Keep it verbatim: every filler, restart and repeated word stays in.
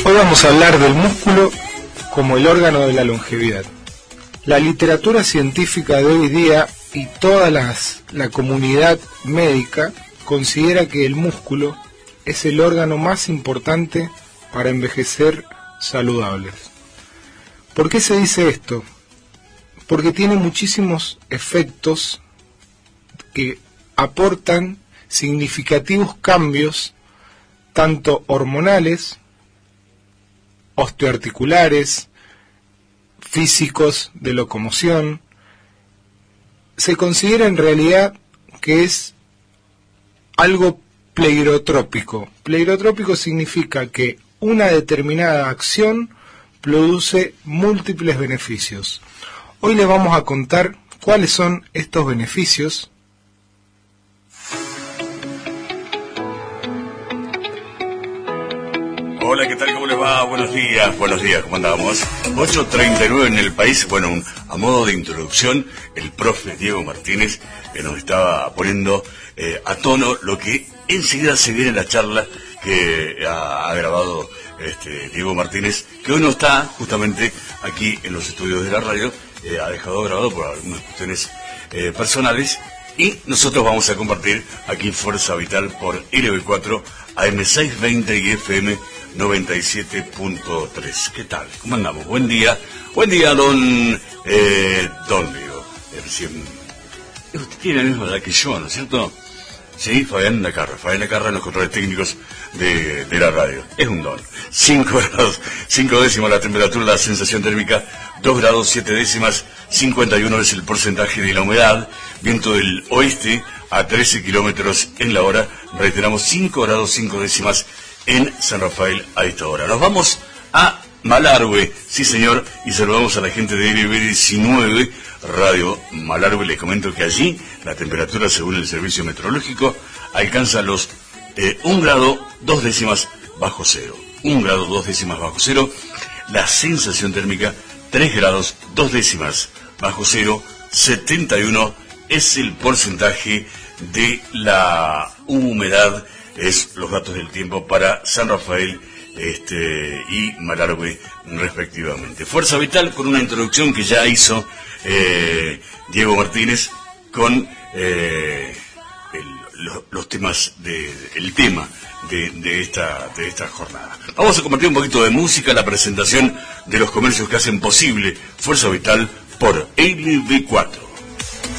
Hoy vamos a hablar del músculo como el órgano de la longevidad. La literatura científica de hoy día y toda las, la comunidad médica considera que el músculo es el órgano más importante para envejecer saludables. ¿Por qué se dice esto? Porque tiene muchísimos efectos que aportan significativos cambios, tanto hormonales, osteoarticulares, físicos, de locomoción. Se considera en realidad que es algo plerotrópico. Plerotrópico significa que una determinada acción produce múltiples beneficios. Hoy les vamos a contar cuáles son estos beneficios. Hola, ¿qué tal? ¿Cómo les va? Buenos días, buenos días, ¿cómo andamos? ocho treinta y nueve en el país. Bueno, un, a modo de introducción, el profe Diego Martínez eh, nos estaba poniendo eh, a tono lo que enseguida se viene en la charla que ha, ha grabado este, Diego Martínez, que hoy no está justamente aquí en los estudios de la radio, eh, ha dejado grabado por algunas cuestiones eh, personales, y nosotros vamos a compartir aquí Fuerza Vital por L B cuatro A M seiscientos veinte y F M noventa y siete punto tres. ¿Qué tal? ¿Cómo andamos? Buen día. Buen día, don... Eh, don, digo. Eh, recién, usted tiene la misma edad que yo, ¿no es cierto? Sí, Fabián Nacarra. Fabián Nacarra en los controles técnicos de, de la radio. Es un don. cinco grados, cinco décimas la temperatura, la sensación térmica, dos grados, siete décimas, cincuenta y uno es el porcentaje de la humedad, viento del oeste a trece kilómetros en la hora, reiteramos cinco grados, cinco décimas en San Rafael a esta hora. Nos vamos a Malargüe, sí señor, y saludamos a la gente de L B diecinueve, Radio Malargüe. Les comento que allí la temperatura, según el servicio meteorológico, alcanza los eh, un grado, dos décimas bajo cero. un grado, dos décimas bajo cero. La sensación térmica, tres grados, dos décimas bajo cero. setenta y uno es el porcentaje de la humedad. Es los datos del tiempo para San Rafael este, y Malargüe respectivamente. Fuerza Vital con una introducción que ya hizo eh, Diego Martínez con eh, el, los, los temas de, el tema de, de esta de esta jornada. Vamos a compartir un poquito de música, la presentación de los comercios que hacen posible Fuerza Vital por L B cuatro.